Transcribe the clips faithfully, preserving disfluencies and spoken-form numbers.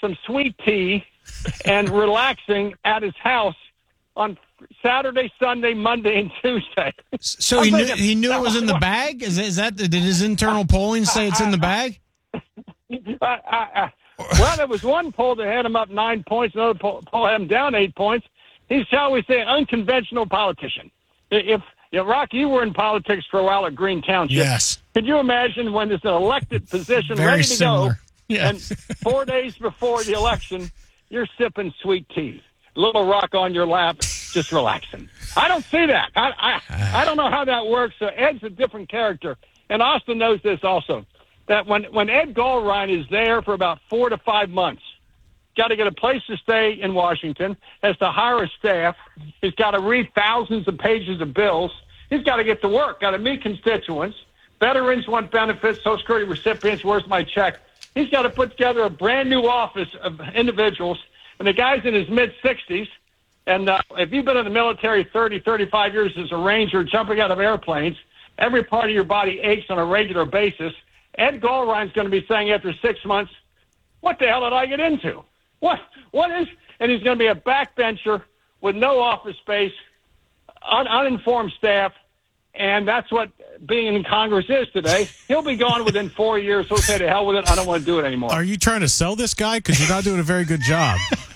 some sweet tea and relaxing at his house on Saturday, Sunday, Monday, and Tuesday. So he knew, he knew it was in the bag? Is, is that, did his internal polling say it's in the bag? I, I, I, well, there was one poll that had him up nine points, another poll, poll had him down eight points. He's, shall we say, an unconventional politician. If, if Rock, you were in politics for a while at Green Township. Yes. Could you imagine when it's an elected position Very ready to similar. go, Yes. and four days before the election, you're sipping sweet tea, little rock on your lap, just relaxing. I don't see that. I I, I don't know how that works. So Ed's a different character, and Austin knows this also. That when when Ed Gallrein is there for about four to five months, got to get a place to stay in Washington, has to hire a staff, he's got to read thousands of pages of bills, he's got to get to work, got to meet constituents. Veterans want benefits, Social Security recipients, where's my check? He's got to put together a brand new office of individuals, and the guy's in his mid-sixties, and uh, if you've been in the military thirty, thirty-five years as a ranger jumping out of airplanes, every part of your body aches on a regular basis. Ed Gallrein's going to be saying after six months, what the hell did I get into? What? What is? And he's going to be a backbencher with no office space, un- uninformed staff, and that's what being in Congress is today. He'll be gone within four years. He'll say, to hell with it, I don't want to do it anymore. Are you trying to sell this guy? Because you're not doing a very good job.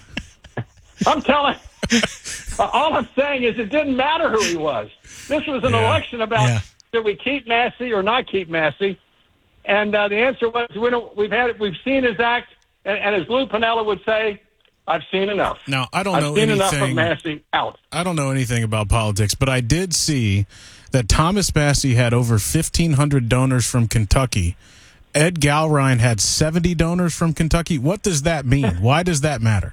I'm telling all I'm saying is it didn't matter who he was. This was an Yeah. election about Yeah. did we keep Massey or not keep Massey? And uh, the answer was we don't, we've had we've seen his act, and, and as Lou Piniella would say, I've seen enough. Now, I don't I've know seen anything. enough of Massey out. I don't know anything about politics, but I did see that Thomas Massey had over fifteen hundred donors from Kentucky. Ed Gallrein had seventy donors from Kentucky. What does that mean? Why does that matter?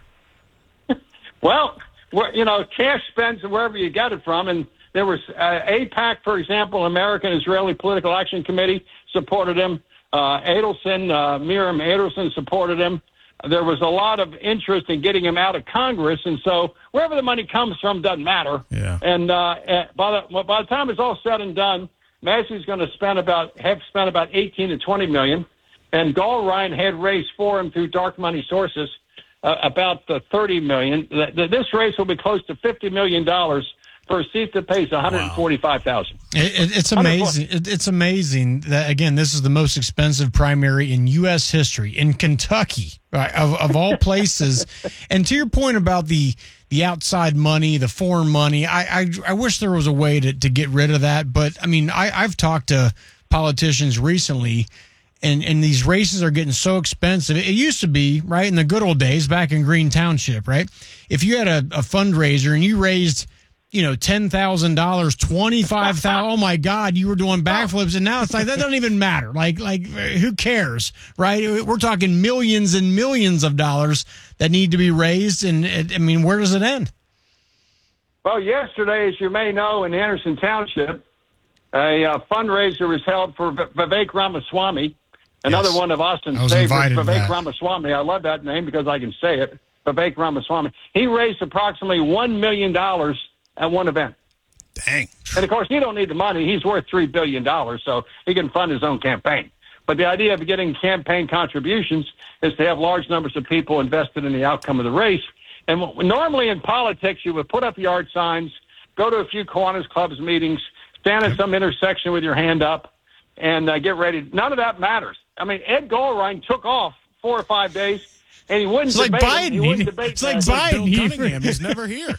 Well, where- you know, cash spends wherever you get it from, and there was uh, AIPAC, for example, American Israeli Political Action Committee supported him. Uh, Adelson, uh, Miriam Adelson supported him. There was a lot of interest in getting him out of Congress, and so wherever the money comes from doesn't matter. Yeah. And uh, uh, by the well, by the time it's all said and done, Massey's going to spend about have spent about eighteen to twenty million, and Gallrein had raised for him through dark money sources uh, about the thirty million. The, the, this race will be close to fifty million dollars for a seat that pays one hundred forty-five thousand dollars. It, it, it's amazing. It, it's amazing that, again, this is the most expensive primary in U S history, in Kentucky, right, of, of all places. And to your point about the the outside money, the foreign money, I, I, I wish there was a way to, to get rid of that. But, I mean, I, I've talked to politicians recently, and, and these races are getting so expensive. It used to be, right, in the good old days back in Green Township, right, if you had a, a fundraiser and you raised – you know, ten thousand dollars, twenty-five thousand dollars. Oh, my God, you were doing backflips. And now it's like, that doesn't even matter. Like, like who cares, right? We're talking millions and millions of dollars that need to be raised. And, I mean, where does it end? Well, yesterday, as you may know, in Anderson Township, a uh, fundraiser was held for v- Vivek Ramaswamy, another Yes. one of Austin's I was favorites, invited to Vivek that. Ramaswamy. I love that name because I can say it, Vivek Ramaswamy. He raised approximately one million dollars at one event. Dang. And, of course, he don't need the money. He's worth three billion dollars, so he can fund his own campaign. But the idea of getting campaign contributions is to have large numbers of people invested in the outcome of the race. And w- normally in politics, you would put up yard signs, go to a few Kiwanis Clubs meetings, stand at some intersection with your hand up, and uh, get ready. None of that matters. I mean, Ed Gallrein took off four or five days, and he wouldn't It's like debate Biden. him. He wouldn't He- debate it's like that. Biden. Bill He- Cunningham is never here.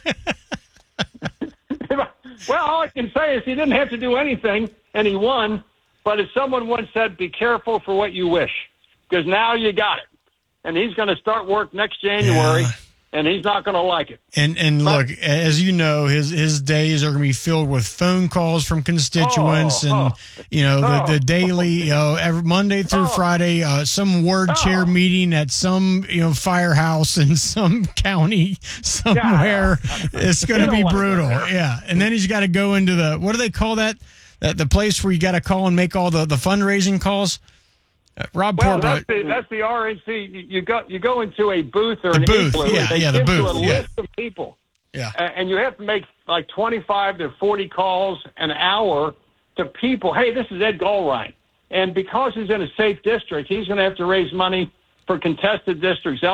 Well, all I can say is he didn't have to do anything, and he won. But as someone once said, be careful for what you wish, because now you got it. And he's going to start work next January, Yeah. and he's not going to like it. And and look, as you know, his his days are going to be filled with phone calls from constituents, Oh, and oh, you know the, oh. the daily, you know, every Monday through Oh. Friday, uh, some ward Oh. chair meeting at some you know firehouse in some county somewhere. It's going You to don't be wanna go brutal, there. yeah. And then he's got to go into the what do they call that? That the place where you got to call and make all the, the fundraising calls. Uh, Rob Well, Portbrook. that's the, that's the R N C. You, you go you go into a booth or The an booth, igloo. yeah, they yeah, the give you booth, a yeah. list of people, Yeah. a- and you have to make like twenty-five to forty calls an hour to people. Hey, this is Ed Gallrein, and because he's in a safe district, he's going to have to raise money for contested districts